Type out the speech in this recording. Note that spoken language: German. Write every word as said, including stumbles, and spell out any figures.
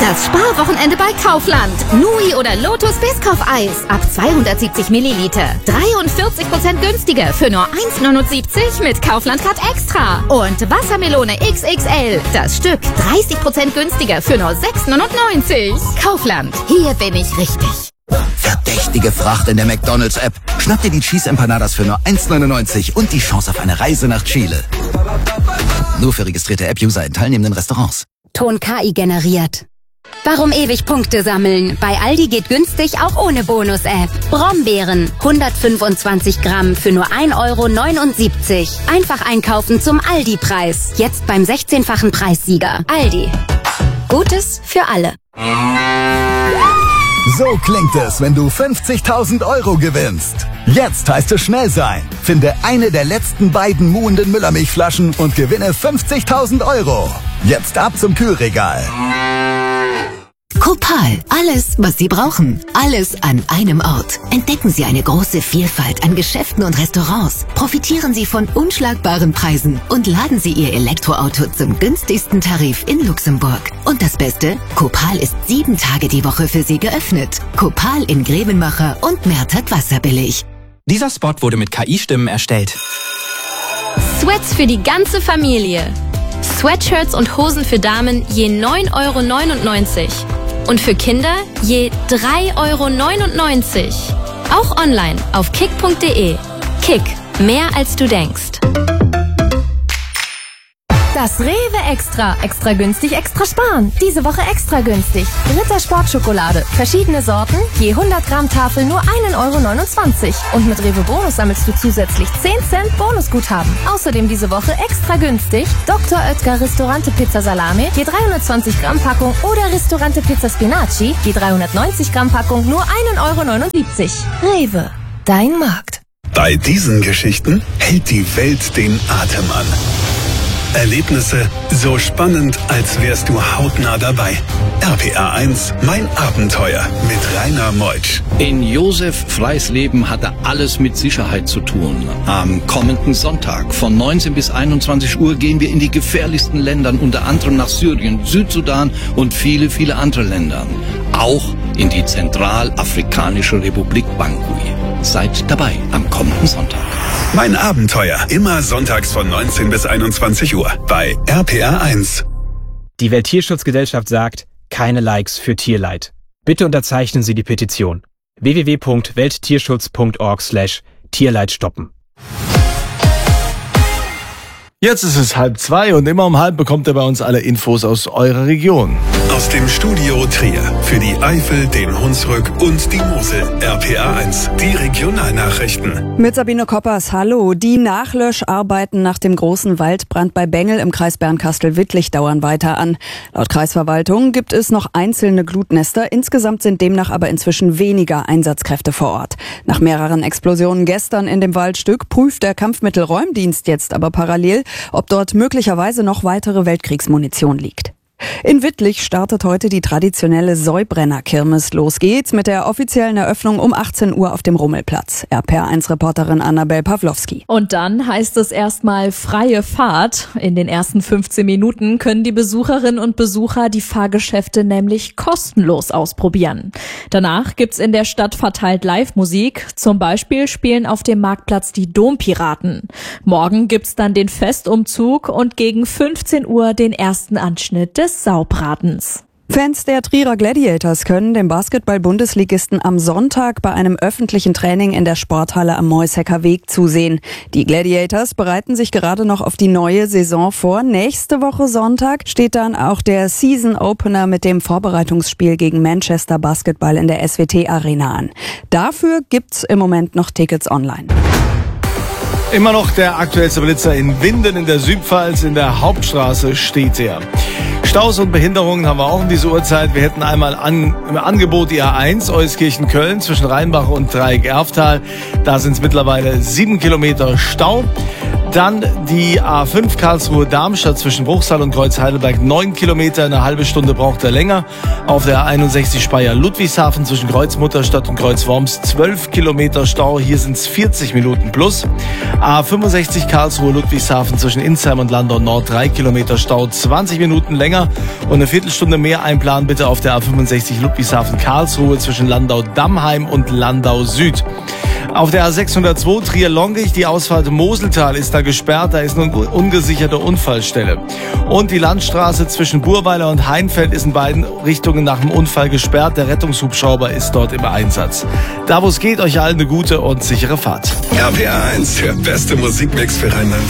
Das Sparwochenende bei Kaufland. Nui oder Lotus Biscoff-Eis ab zweihundertsiebzig Milliliter. dreiundvierzig Prozent günstiger für nur eins neunundsiebzig mit Kaufland Card Extra. Und Wassermelone X X L. Das Stück dreißig Prozent günstiger für nur sechs neunundneunzig. Kaufland. Hier bin ich richtig. Verdächtige Fracht in der McDonald's-App. Schnapp dir die Cheese Empanadas für nur eins neunundneunzig und die Chance auf eine Reise nach Chile. Nur für registrierte App-User in teilnehmenden Restaurants. Ton K I generiert. Warum ewig Punkte sammeln? Bei Aldi geht günstig auch ohne Bonus-App. Brombeeren, hundertfünfundzwanzig Gramm für nur ein Euro neunundsiebzig. Einfach einkaufen zum Aldi-Preis. Jetzt beim sechzehnfachen Preissieger. Aldi. Gutes für alle. So klingt es, wenn du fünfzigtausend Euro gewinnst. Jetzt heißt es schnell sein. Finde eine der letzten beiden muhenden Müllermilchflaschen und gewinne fünfzigtausend Euro. Jetzt ab zum Kühlregal. Copal. Alles, was Sie brauchen. Alles an einem Ort. Entdecken Sie eine große Vielfalt an Geschäften und Restaurants. Profitieren Sie von unschlagbaren Preisen und laden Sie Ihr Elektroauto zum günstigsten Tarif in Luxemburg. Und das Beste? Copal ist sieben Tage die Woche für Sie geöffnet. Copal in Grevenmacher und Mertert Wasserbillig. Dieser Spot wurde mit K I-Stimmen erstellt. Sweats für die ganze Familie. Sweatshirts und Hosen für Damen je neun Euro neunundneunzig. Und für Kinder je drei Euro neunundneunzig. Auch online auf kick punkt de. Kick, mehr als du denkst. Das Rewe Extra. Extra günstig, extra sparen. Diese Woche extra günstig. Ritter Sportschokolade. Verschiedene Sorten. Je hundert Gramm Tafel nur ein Euro neunundzwanzig. Und mit Rewe Bonus sammelst du zusätzlich zehn Cent Bonusguthaben. Außerdem diese Woche extra günstig. Doktor Oetker Ristorante Pizza Salame. Je dreihundertzwanzig Gramm Packung. Oder Ristorante Pizza Spinaci. Je dreihundertneunzig Gramm Packung nur ein Euro neunundsiebzig. Rewe. Dein Markt. Bei diesen Geschichten hält die Welt den Atem an. Erlebnisse so spannend, als wärst du hautnah dabei. R P R eins, mein Abenteuer mit Rainer Meutsch. In Josef Freisleben hatte alles mit Sicherheit zu tun. Am kommenden Sonntag von neunzehn bis einundzwanzig Uhr gehen wir in die gefährlichsten Länder, unter anderem nach Syrien, Südsudan und viele, viele andere Länder. Auch in die Zentralafrikanische Republik Bangui. Seid dabei am kommenden Sonntag. Mein Abenteuer, immer sonntags von neunzehn bis einundzwanzig Uhr bei R P R eins. Die Welttierschutzgesellschaft sagt, keine Likes für Tierleid. Bitte unterzeichnen Sie die Petition. w w w punkt welttierschutz punkt org slash Tierleid stoppen. Jetzt ist es halb zwei und immer um halb bekommt ihr bei uns alle Infos aus eurer Region. Aus dem Studio Trier für die Eifel, den Hunsrück und die Mosel. R P R eins, die Regionalnachrichten. Mit Sabine Koppers, hallo. Die Nachlöscharbeiten nach dem großen Waldbrand bei Bengel im Kreis Bernkastel-Wittlich dauern weiter an. Laut Kreisverwaltung gibt es noch einzelne Glutnester. Insgesamt sind demnach aber inzwischen weniger Einsatzkräfte vor Ort. Nach mehreren Explosionen gestern in dem Waldstück prüft der Kampfmittelräumdienst jetzt aber parallel, ob dort möglicherweise noch weitere Weltkriegsmunition liegt. In Wittlich startet heute die traditionelle Säubrenner-Kirmes. Los geht's mit der offiziellen Eröffnung um achtzehn Uhr auf dem Rummelplatz. R P R eins-Reporterin Annabel Pawlowski. Und dann heißt es erstmal freie Fahrt. In den ersten fünfzehn Minuten können die Besucherinnen und Besucher die Fahrgeschäfte nämlich kostenlos ausprobieren. Danach gibt's in der Stadt verteilt Live-Musik. Zum Beispiel spielen auf dem Marktplatz die Dompiraten. Morgen gibt's dann den Festumzug und gegen fünfzehn Uhr den ersten Anschnitt des Saubratens. Fans der Trierer Gladiators können dem Basketball-Bundesligisten am Sonntag bei einem öffentlichen Training in der Sporthalle am Moishecker Weg zusehen. Die Gladiators bereiten sich gerade noch auf die neue Saison vor. Nächste Woche Sonntag steht dann auch der Season Opener mit dem Vorbereitungsspiel gegen Manchester Basketball in der S W T Arena an. Dafür gibt's im Moment noch Tickets online. Immer noch der aktuellste Blitzer in Winden in der Südpfalz. In der Hauptstraße steht er. Staus und Behinderungen haben wir auch um diese Uhrzeit. Wir hätten einmal an, im Angebot die A eins Euskirchen-Köln zwischen Rheinbach und Dreieck-Erftal. Da sind es mittlerweile sieben Kilometer Stau. Dann die A fünf Karlsruhe-Darmstadt zwischen Bruchsal und Kreuz-Heidelberg. Neun Kilometer, eine halbe Stunde braucht er länger. Auf der A einundsechzig Speyer-Ludwigshafen zwischen Kreuz-Mutterstadt und Kreuz-Worms. Zwölf Kilometer Stau, hier sind es vierzig Minuten plus. A fünfundsechzig Karlsruhe-Ludwigshafen zwischen Insheim und Landau Nord. Drei Kilometer Stau, zwanzig Minuten länger. Und eine Viertelstunde mehr einplanen bitte auf der A fünfundsechzig Ludwigshafen-Karlsruhe zwischen Landau-Dammheim und Landau Süd. Auf der A sechshundertzwei Trier-Longich, die Ausfahrt Moseltal ist da gesperrt, da ist eine ungesicherte Unfallstelle. Und die Landstraße zwischen Burweiler und Heinfeld ist in beiden Richtungen nach dem Unfall gesperrt. Der Rettungshubschrauber ist dort im Einsatz. Da wo es geht, euch allen eine gute und sichere Fahrt. R P R eins, der beste Musikmix für Rheinland-Pfalz.